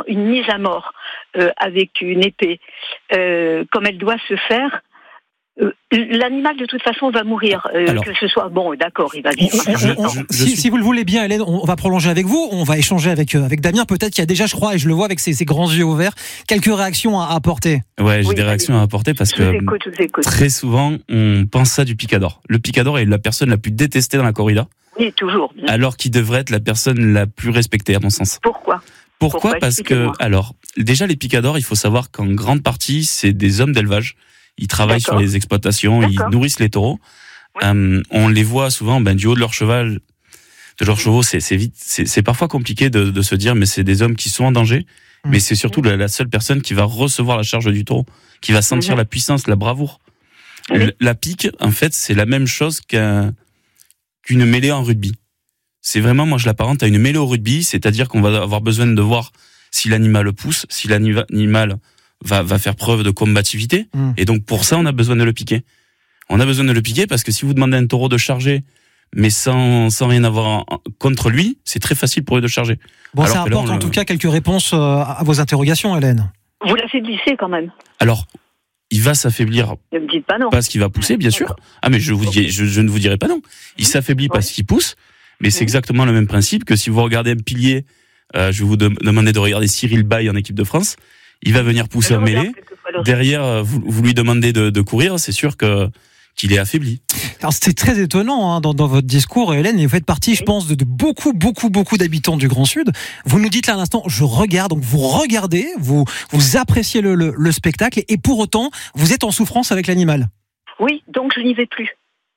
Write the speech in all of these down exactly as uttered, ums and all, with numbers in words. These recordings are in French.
une mise à mort euh, avec une épée, euh, comme elle doit se faire, Euh, l'animal de toute façon va mourir, euh, Alors, que ce soit bon, d'accord, il va vivre. je- je- un je- si, suis- si vous le voulez bien, Hélène, on va prolonger avec vous. On va échanger avec euh, avec Damien. Peut-être qu'il y a déjà, je crois, et je le vois avec ses, ses grands yeux ouverts, quelques réactions à apporter. Ouais, j'ai Oui, des allez. réactions à apporter parce Je vous que écoute, je vous écoute. très souvent, on pense ça du picador. Le picador est la personne la plus détestée dans la corrida, Oui, toujours. Bien. alors qu'il devrait être la personne la plus respectée, à mon sens. Pourquoi Pourquoi, Pourquoi Parce que, Expliquez-moi. alors, déjà, les picadors, il faut savoir qu'en grande partie, c'est des hommes d'élevage. Ils travaillent D'accord. sur les exploitations, D'accord. ils nourrissent les taureaux. Oui. Euh, on les voit souvent, ben, du haut de leur cheval, de leurs chevaux, c'est, c'est vite, c'est, c'est parfois compliqué de, de se dire, mais c'est des hommes qui sont en danger. Mmh. Mais c'est surtout la, la seule personne qui va recevoir la charge du taureau, qui va sentir Mmh. la puissance, la bravoure. Oui. Le- La pique, en fait, c'est la même chose qu'un, qu'une mêlée en rugby. C'est vraiment, moi, je l'apparente à une mêlée au rugby, c'est-à-dire qu'on va avoir besoin de voir si l'animal pousse, si l'animal va, va faire preuve de combativité. Mmh. Et donc, pour ça, on a besoin de le piquer. On a besoin de le piquer parce que si vous demandez à un taureau de charger, mais sans, sans rien avoir en- contre lui, c'est très facile pour lui de charger. Bon, Alors ça que là, apporte on en le- tout cas quelques réponses euh, à vos interrogations, Hélène. Vous l'affaiblissez quand même. Alors, il va s'affaiblir Ne me dites pas non. parce qu'il va pousser, bien sûr. Ah, mais je, vous dis, je, je ne vous dirai pas non. Il s'affaiblit parce qu'il pousse, mais c'est Mhm. exactement le même principe que si vous regardez un pilier, euh, je vais vous de- demander de regarder Cyril Bay en équipe de France, il va venir pousser Je en regarde mêlée. quelquefois le- Derrière, euh, vous, vous lui demandez de, de courir, c'est sûr que qu'il est affaibli. Alors c'est très étonnant hein, dans, dans votre discours, Hélène, et vous faites partie, je Oui. pense, de, de beaucoup, beaucoup, beaucoup d'habitants du Grand Sud. Vous nous dites là à l'instant, je regarde, donc vous regardez, vous, vous appréciez le, le, le spectacle, et pour autant, vous êtes en souffrance avec l'animal. Oui, donc je n'y vais plus.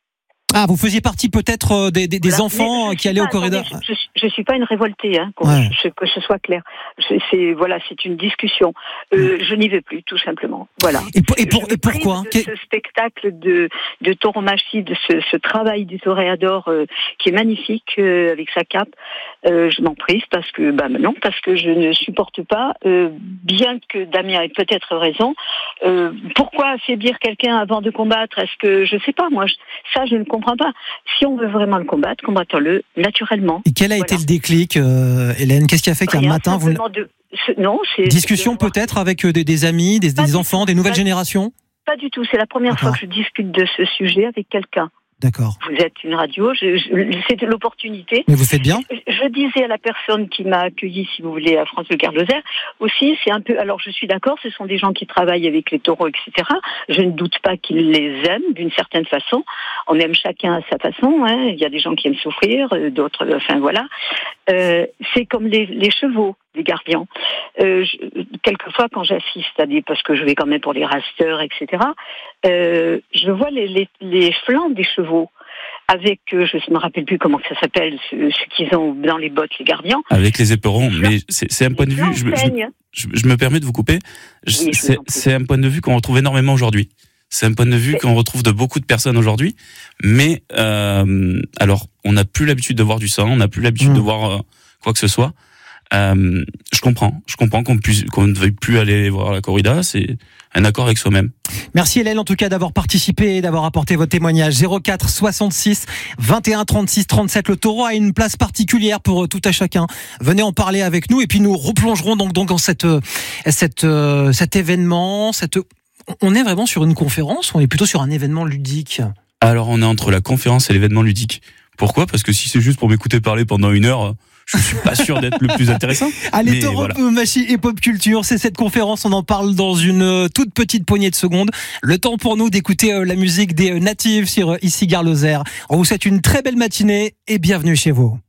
Ah, vous faisiez partie peut-être euh, des, des, des Voilà. enfants Mais euh, je qui suis allaient au pas- corridor. attendez, Je, je, je suis pas une révoltée, hein, qu'on- Ouais. je- que ce soit clair. Je- C'est voilà, c'est une discussion. Euh, je n'y vais plus, tout simplement. Voilà. Et, pour- et, pour- Je me et pourquoi prive de ce spectacle de, de tauromachie, de ce, ce travail du toréador euh, qui est magnifique euh, avec sa cape, euh, je m'en prive parce que, bah non, parce que je ne supporte pas, euh, bien que Damien ait peut-être raison, euh, pourquoi affaiblir quelqu'un avant de combattre? Est-ce que, je sais pas, moi, je- ça je ne comprends pas. Si on veut vraiment le combattre, combattons-le naturellement. Et quel a Voilà. été le déclic, euh, Hélène? Qu'est-ce qui a fait qu'un Rien, matin, vous... simplement de, ce- non, c'est Discussion de voir- peut-être avec euh, des, des amis, des, Pas des du enfants, tout, des nouvelles pas du- générations? Pas du tout. C'est la première D'accord. fois que je discute de ce sujet avec quelqu'un. D'accord. Vous êtes une radio, je, je, c'est de l'opportunité. Mais vous faites bien? Je disais à la personne qui m'a accueilli, si vous voulez, à France Bleu Lozère, aussi, c'est un peu. Alors, je suis d'accord, ce sont des gens qui travaillent avec les taureaux, et cetera. Je ne doute pas qu'ils les aiment d'une certaine façon. On aime chacun à sa façon. Hein. Il y a des gens qui aiment souffrir, euh, d'autres. Enfin voilà. Euh, c'est comme les, les chevaux, les gardiens. Euh, je, quelquefois, quand j'assiste à des, parce que je vais quand même pour les rasteurs, et cetera. Euh, je vois les, les, les flancs des chevaux. Avec, euh, je ne me rappelle plus comment ça s'appelle, ce, ce qu'ils ont dans les bottes, les gardiens. Avec les éperons, mais c'est, c'est un point de vue. Je, me- je, me- je, je me permets de vous couper. Je- Oui, je vous c'est, en prie. c'est un point de vue qu'on retrouve énormément aujourd'hui. C'est un point de vue C'est- qu'on retrouve de beaucoup de personnes aujourd'hui. Mais euh, alors, on n'a plus l'habitude de voir du sang, on n'a plus l'habitude Mmh. de voir euh, quoi que ce soit. Euh, je comprends, je comprends qu'on puisse, qu'on ne veuille plus aller voir la corrida. C'est un accord avec soi-même. Merci Hélène en tout cas d'avoir participé et d'avoir apporté votre témoignage. zéro quatre soixante-six vingt et un trente-six trente-sept. Le taureau a une place particulière pour euh, tout à chacun. Venez en parler avec nous et puis nous replongerons donc, donc dans cette, euh, cette, euh, cet événement. Cette... On est vraiment sur une conférence ou on est plutôt sur un événement ludique? Alors, on est entre la conférence et l'événement ludique. Pourquoi ? Parce que si c'est juste pour m'écouter parler pendant une heure, je suis pas sûr d'être le plus intéressant. Allez, Mais Taureau, voilà. Machie et Pop Culture, c'est cette conférence, on en parle dans une euh, toute petite poignée de secondes. Le temps pour nous d'écouter euh, la musique des euh, Natives sur euh, Ici Gare Lozère. On vous souhaite une très belle matinée et bienvenue chez vous.